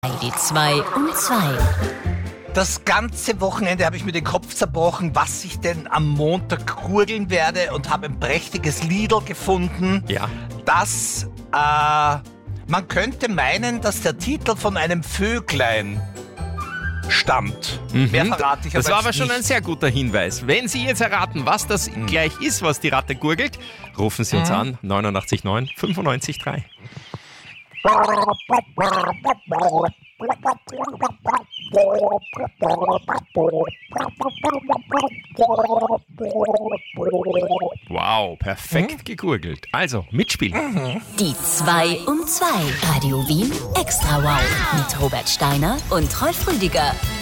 Die 2 um 2. Das ganze Wochenende habe ich mir den Kopf zerbrochen, was ich denn am Montag gurgeln werde und habe ein prächtiges Liedl gefunden, das, man könnte meinen, dass der Titel von einem Vöglein stammt. Mehr verrate ich Das war aber nicht. schon ein sehr guter Hinweis. Wenn Sie jetzt erraten, was das gleich ist, was die Ratte gurgelt, rufen Sie uns an, 89,9 95,3. Wow, perfekt gegurgelt. Also, mitspielen. Die 2 um 2. Radio Wien Extra Wow. Mit Robert Steiner und Rolf Rüdiger.